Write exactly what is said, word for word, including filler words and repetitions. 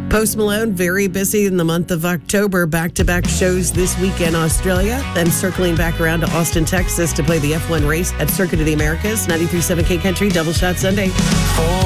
Post Malone, very busy in the month of October. Back-to-back shows this week in Australia. Then circling back around to Austin, Texas to play the F one race at Circuit of the Americas. ninety-three point seven K Country, Double Shot Sunday.